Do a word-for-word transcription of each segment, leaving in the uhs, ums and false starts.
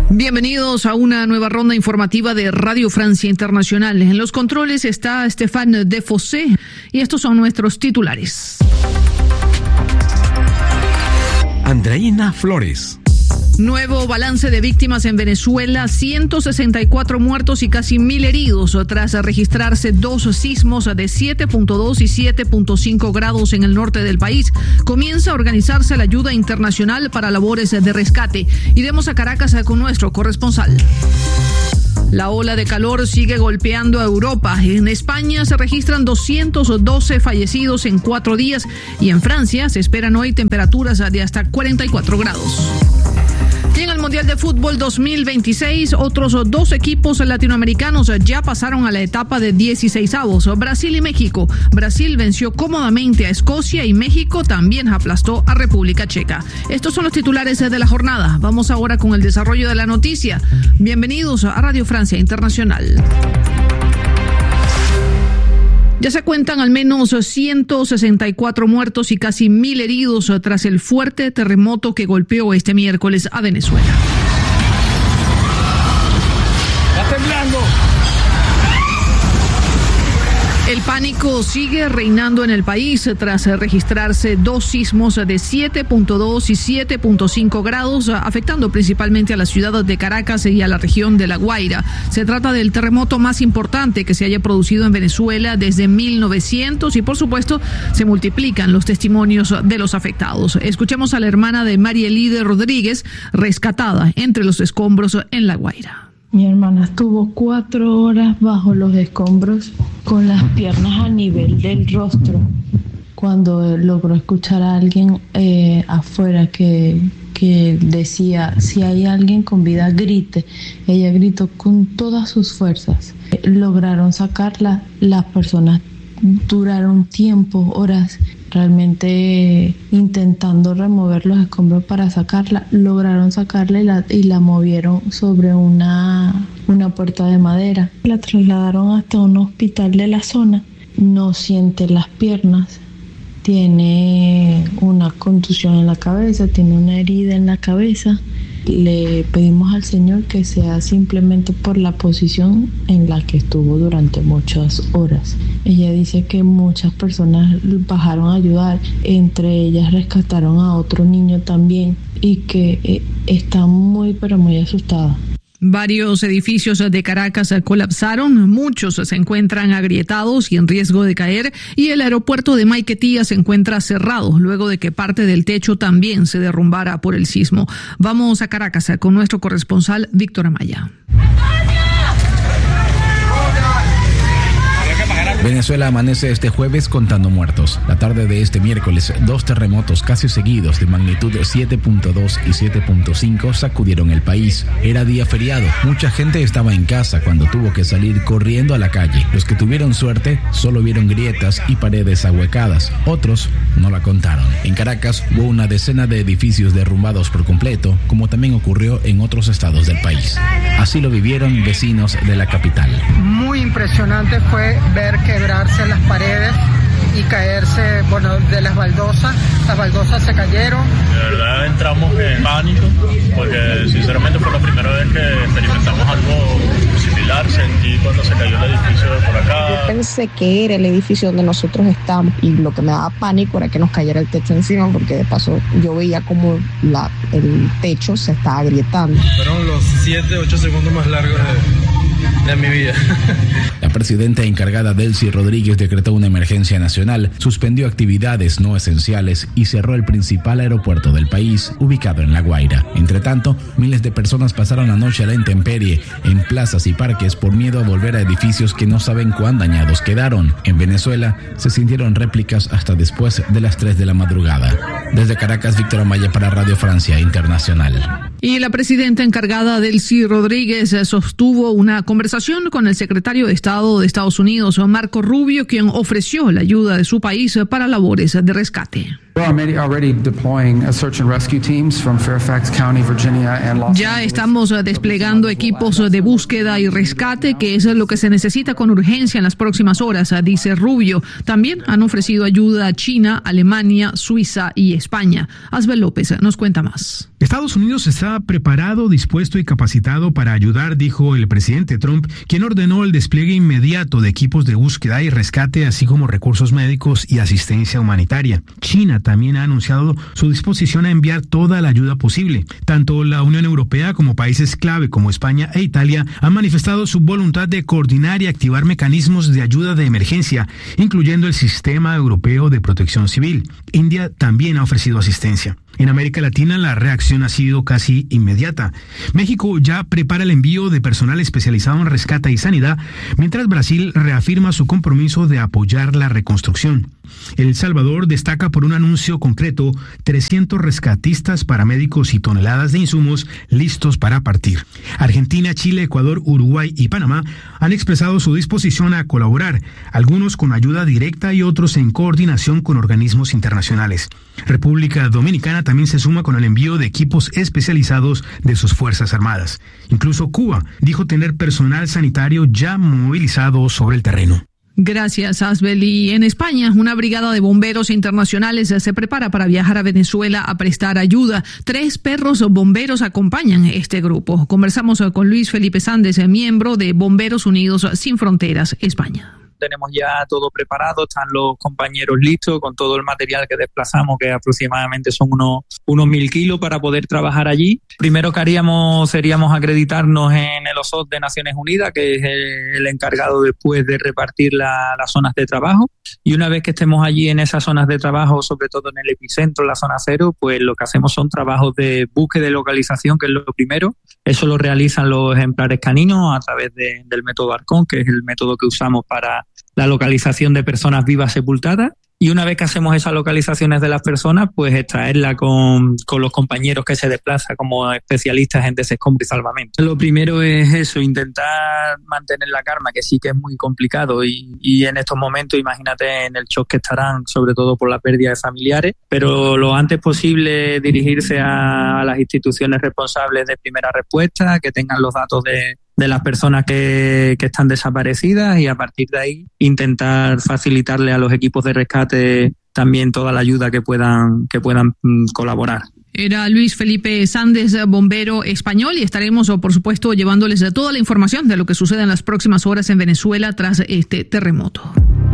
Bienvenidos a una nueva ronda informativa de Radio Francia Internacional. En los controles está Stéphane Defossé y estos son nuestros titulares. Andreina Flores. Nuevo balance de víctimas en Venezuela, ciento sesenta y cuatro muertos y casi mil heridos tras registrarse dos sismos de siete punto dos y siete punto cinco grados en el norte del país. Comienza a organizarse la ayuda internacional para labores de rescate. Iremos a Caracas con nuestro corresponsal. La ola de calor sigue golpeando a Europa. En España se registran doscientos doce fallecidos en cuatro días y en Francia se esperan hoy temperaturas de hasta cuarenta y cuatro grados. Y en el Mundial de Fútbol dos mil veintiséis, otros dos equipos latinoamericanos ya pasaron a la etapa de dieciseisavos, Brasil y México. Brasil venció cómodamente a Escocia y México también aplastó a República Checa. Estos son los titulares de la jornada. Vamos ahora con el desarrollo de la noticia. Bienvenidos a Radio Francia Internacional. Ya se cuentan al menos ciento sesenta y cuatro muertos y casi mil heridos tras el fuerte terremoto que golpeó este miércoles a Venezuela. ¡Está temblando! El pánico sigue reinando en el país tras registrarse dos sismos de siete punto dos y siete punto cinco grados, afectando principalmente a la ciudad de Caracas y a la región de La Guaira. Se trata del terremoto más importante que se haya producido en Venezuela desde mil novecientos y, por supuesto, se multiplican los testimonios de los afectados. Escuchemos a la hermana de Marielide Rodríguez, rescatada entre los escombros en La Guaira. Mi hermana estuvo cuatro horas bajo los escombros con las piernas a nivel del rostro cuando logró escuchar a alguien eh, afuera que, que decía, si hay alguien con vida, grite. Ella gritó con todas sus fuerzas. Lograron sacarla, las personas duraron tiempo, horas, realmente intentando remover los escombros para sacarla. Lograron sacarla y la, y la movieron sobre una, una puerta de madera. La trasladaron hasta un hospital de la zona. No siente las piernas, tiene una contusión en la cabeza, tiene una herida en la cabeza. Le pedimos al Señor que sea simplemente por la posición en la que estuvo durante muchas horas. Ella dice que muchas personas bajaron a ayudar, entre ellas rescataron a otro niño también y que eh, está muy pero muy asustada. Varios edificios de Caracas colapsaron, muchos se encuentran agrietados y en riesgo de caer, y el aeropuerto de Maiquetía se encuentra cerrado luego de que parte del techo también se derrumbara por el sismo. Vamos a Caracas con nuestro corresponsal Víctor Amaya. Venezuela amanece este jueves contando muertos. La tarde de este miércoles, dos terremotos casi seguidos de magnitud siete punto dos y siete punto cinco sacudieron el país. Era día feriado. Mucha gente estaba en casa cuando tuvo que salir corriendo a la calle. Los que tuvieron suerte solo vieron grietas y paredes ahuecadas. Otros no la contaron. En Caracas hubo una decena de edificios derrumbados por completo, como también ocurrió en otros estados del país. Así lo vivieron vecinos de la capital. Muy impresionante fue ver quebrarse las paredes y caerse, bueno, de las baldosas. Las baldosas se cayeron. De verdad entramos en pánico porque sinceramente fue la primera vez que experimentamos algo similar. Sentí cuando se cayó el edificio de por acá. Yo pensé que era el edificio donde nosotros estamos y lo que me daba pánico era que nos cayera el techo encima, porque de paso yo veía como la, el techo se estaba agrietando. Fueron los siete, ocho segundos más largos de, de mi vida. La presidenta encargada Delcy Rodríguez decretó una emergencia nacional, suspendió actividades no esenciales y cerró el principal aeropuerto del país, ubicado en La Guaira. Entre tanto, miles de personas pasaron la noche a la intemperie en plazas y parques por miedo a volver a edificios que no saben cuán dañados quedaron. En Venezuela se sintieron réplicas hasta después de las tres de la madrugada. Desde Caracas, Víctor Amaya para Radio Francia Internacional. Y la presidenta encargada Delcy Rodríguez sostuvo una conversación con el secretario de Estado de Estados Unidos, Marco Rubio, quien ofreció la ayuda de su país para labores de rescate. Ya estamos desplegando equipos de búsqueda y rescate, que es lo que se necesita con urgencia en las próximas horas, dice Rubio. También han ofrecido ayuda a China, Alemania, Suiza y España. Asbel López nos cuenta más. Estados Unidos está preparado, dispuesto y capacitado para ayudar, dijo el presidente Trump, quien ordenó el despliegue inmediato de equipos de búsqueda y rescate, así como recursos médicos y asistencia humanitaria. China también ha anunciado su disposición a enviar toda la ayuda posible. Tanto la Unión Europea como países clave como España e Italia han manifestado su voluntad de coordinar y activar mecanismos de ayuda de emergencia, incluyendo el Sistema Europeo de Protección Civil. India también ha ofrecido asistencia. En América Latina la reacción ha sido casi inmediata. México ya prepara el envío de personal especializado en rescate y sanidad, mientras Brasil reafirma su compromiso de apoyar la reconstrucción. El Salvador destaca por un anuncio concreto: trescientos rescatistas, paramédicos y toneladas de insumos listos para partir. Argentina, Chile, Ecuador, Uruguay y Panamá han expresado su disposición a colaborar, algunos con ayuda directa y otros en coordinación con organismos internacionales. República Dominicana también se suma con el envío de equipos especializados de sus Fuerzas Armadas. Incluso Cuba dijo tener personal sanitario ya movilizado sobre el terreno. Gracias, Asbel. Y en España, una brigada de bomberos internacionales se prepara para viajar a Venezuela a prestar ayuda. Tres perros bomberos acompañan este grupo. Conversamos con Luis Felipe Sández, miembro de Bomberos Unidos Sin Fronteras, España. Tenemos ya todo preparado, están los compañeros listos con todo el material que desplazamos, que aproximadamente son unos, unos mil kilos para poder trabajar allí. Primero que haríamos seríamos acreditarnos en el O S O D de Naciones Unidas, que es el, el encargado después de repartir la, las zonas de trabajo. Y una vez que estemos allí en esas zonas de trabajo, sobre todo en el epicentro, la zona cero, pues lo que hacemos son trabajos de búsqueda y localización, que es lo primero. Eso lo realizan los ejemplares caninos a través de, del método Arcón, que es el método que usamos para la localización de personas vivas sepultadas. Y una vez que hacemos esas localizaciones de las personas, pues extraerla con, con los compañeros que se desplazan como especialistas en desescombro y salvamento. Lo primero es eso, intentar mantener la calma, que sí que es muy complicado y, y en estos momentos imagínate en el shock que estarán, sobre todo por la pérdida de familiares, pero lo antes posible dirigirse a, a las instituciones responsables de primera respuesta, que tengan los datos de de las personas que, que están desaparecidas y a partir de ahí intentar facilitarle a los equipos de rescate también toda la ayuda que puedan, que puedan mm, colaborar. Era Luis Felipe Sández, bombero español, y estaremos, por supuesto, llevándoles toda la información de lo que sucede en las próximas horas en Venezuela tras este terremoto.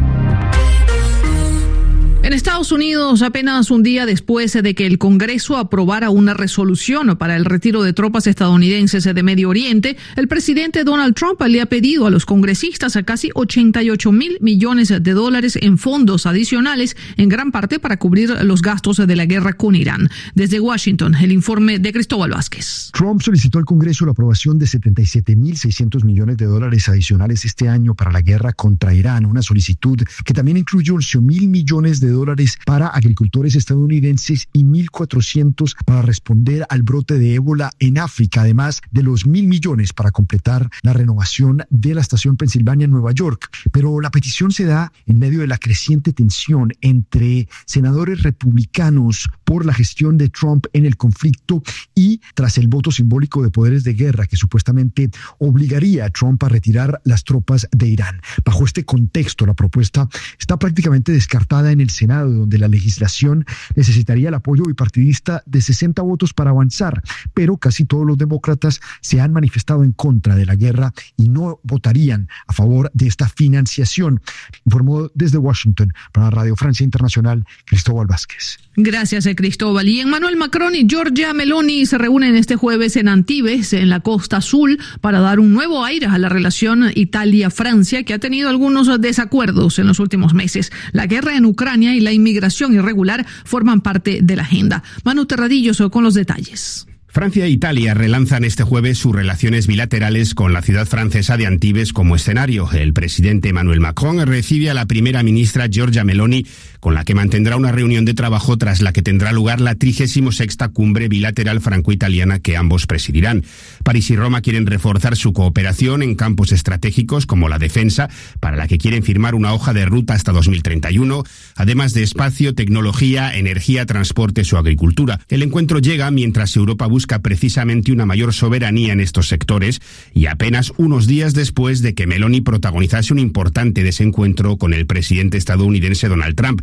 En Estados Unidos, apenas un día después de que el Congreso aprobara una resolución para el retiro de tropas estadounidenses de Medio Oriente, el presidente Donald Trump le ha pedido a los congresistas a casi ochenta y ocho mil millones de dólares en fondos adicionales, en gran parte para cubrir los gastos de la guerra con Irán. Desde Washington, el informe de Cristóbal Vázquez. Trump solicitó al Congreso la aprobación de setenta y siete mil seiscientos millones de dólares adicionales este año para la guerra contra Irán, una solicitud que también incluye once mil millones de dólares para agricultores estadounidenses y mil cuatrocientos para responder al brote de ébola en África, además de los mil millones para completar la renovación de la estación Pensilvania en Nueva York. Pero la petición se da en medio de la creciente tensión entre senadores republicanos por la gestión de Trump en el conflicto y tras el voto simbólico de poderes de guerra que supuestamente obligaría a Trump a retirar las tropas de Irán. Bajo este contexto, la propuesta está prácticamente descartada en el Senado, donde la legislación necesitaría el apoyo bipartidista de sesenta votos para avanzar, pero casi todos los demócratas se han manifestado en contra de la guerra y no votarían a favor de esta financiación. Informó desde Washington para Radio Francia Internacional, Cristóbal Vázquez. Gracias, Cristóbal. Y Emmanuel Macron y Giorgia Meloni se reúnen este jueves en Antibes, en la Costa Azul, para dar un nuevo aire a la relación Italia-Francia, que ha tenido algunos desacuerdos en los últimos meses. La guerra en Ucrania y la inmigración irregular forman parte de la agenda. Manu Terradillos con los detalles. Francia e Italia relanzan este jueves sus relaciones bilaterales con la ciudad francesa de Antibes como escenario. El presidente Emmanuel Macron recibe a la primera ministra Giorgia Meloni, con la que mantendrá una reunión de trabajo tras la que tendrá lugar la trigésima sexta cumbre bilateral franco-italiana que ambos presidirán. París y Roma quieren reforzar su cooperación en campos estratégicos como la defensa, para la que quieren firmar una hoja de ruta hasta dos mil treinta y uno, además de espacio, tecnología, energía, transportes o agricultura. El encuentro llega mientras Europa busca busca precisamente una mayor soberanía en estos sectores y apenas unos días después de que Meloni protagonizase un importante desencuentro con el presidente estadounidense Donald Trump.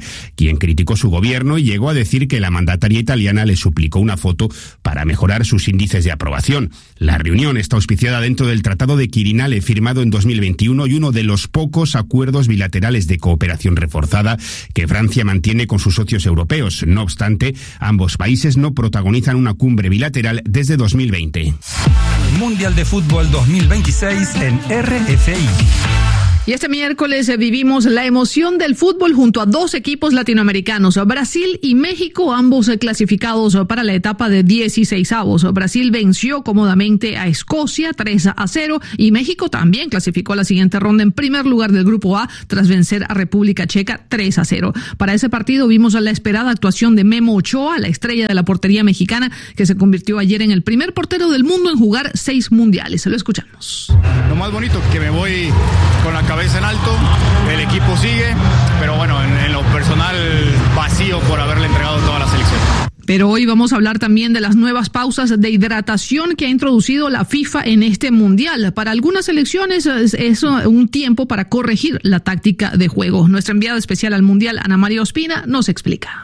quien criticó su gobierno y llegó a decir que la mandataria italiana le suplicó una foto para mejorar sus índices de aprobación. La reunión está auspiciada dentro del Tratado de Quirinale firmado en dos mil veintiuno y uno de los pocos acuerdos bilaterales de cooperación reforzada que Francia mantiene con sus socios europeos. No obstante, ambos países no protagonizan una cumbre bilateral desde dos mil veinte. Mundial de Fútbol dos mil veintiséis en R F I. Y este miércoles vivimos la emoción del fútbol junto a dos equipos latinoamericanos, Brasil y México, ambos clasificados para la etapa de dieciseisavos. Brasil venció cómodamente a Escocia tres a cero y México también clasificó a la siguiente ronda en primer lugar del grupo A tras vencer a República Checa tres a cero. Para ese partido vimos a la esperada actuación de Memo Ochoa, la estrella de la portería mexicana, que se convirtió ayer en el primer portero del mundo en jugar seis mundiales. Lo escuchamos. Lo más bonito que me voy con la cabeza en alto, el equipo sigue, pero bueno, en, en lo personal vacío por haberle entregado toda la selección. Pero hoy vamos a hablar también de las nuevas pausas de hidratación que ha introducido la FIFA en este mundial. Para algunas selecciones es, es un tiempo para corregir la táctica de juego. Nuestra enviada especial al mundial, Ana María Ospina, nos explica.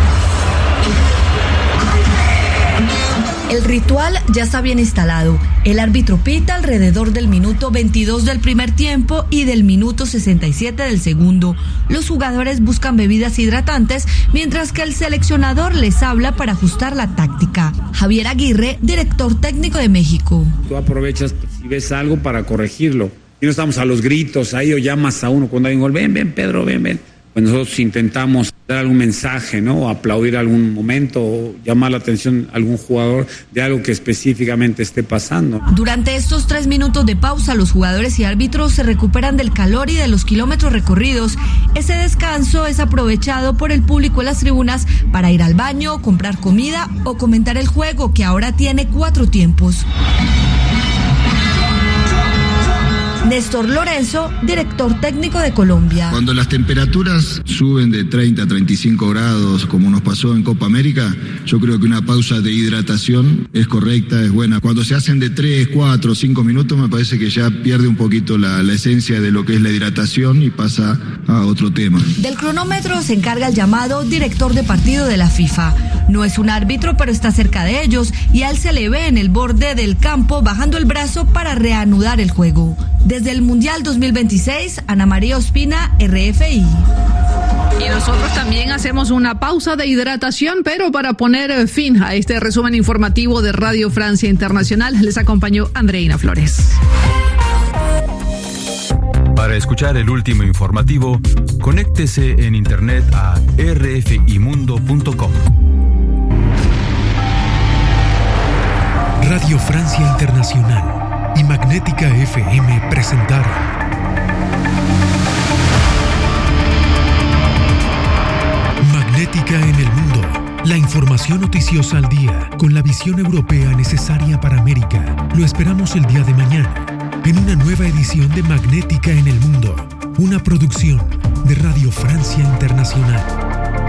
El ritual ya está bien instalado. El árbitro pita alrededor del minuto veintidós del primer tiempo y del minuto sesenta y siete del segundo. Los jugadores buscan bebidas hidratantes, mientras que el seleccionador les habla para ajustar la táctica. Javier Aguirre, director técnico de México. Tú aprovechas si ves algo para corregirlo. Y no estamos a los gritos ahí o llamas a uno cuando hay un gol. Ven, ven, Pedro, ven, ven. Pues nosotros intentamos dar algún mensaje, ¿no? O aplaudir algún momento o llamar la atención a algún jugador de algo que específicamente esté pasando. Durante estos tres minutos de pausa, los jugadores y árbitros se recuperan del calor y de los kilómetros recorridos. Ese descanso es aprovechado por el público en las tribunas para ir al baño, comprar comida o comentar el juego, que ahora tiene cuatro tiempos. Néstor Lorenzo, director técnico de Colombia. Cuando las temperaturas suben de treinta a treinta y cinco grados, como nos pasó en Copa América, yo creo que una pausa de hidratación es correcta, es buena. Cuando se hacen de tres, cuatro, cinco minutos, me parece que ya pierde un poquito la, la esencia de lo que es la hidratación y pasa a otro tema. Del cronómetro se encarga el llamado director de partido de la FIFA. No es un árbitro, pero está cerca de ellos y a él se le ve en el borde del campo bajando el brazo para reanudar el juego. Desde el Mundial dos mil veintiséis, Ana María Ospina, R F I. Y nosotros también hacemos una pausa de hidratación, pero para poner fin a este resumen informativo de Radio Francia Internacional, les acompañó Andreina Flores. Para escuchar el último informativo, conéctese en internet a r f i mundo punto com. Radio Francia Internacional y Magnética F M presentaron Magnética en el Mundo, la información noticiosa al día, con la visión europea necesaria para América. Lo esperamos el día de mañana, en una nueva edición de Magnética en el Mundo, una producción de Radio Francia Internacional.